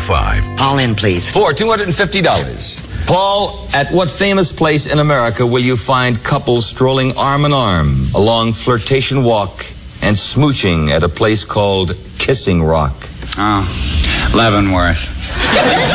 205. All in, please. For $250. Paul, at what famous place in America will you find couples strolling arm in arm along Flirtation Walk and smooching at a place called Kissing Rock? Oh, Leavenworth.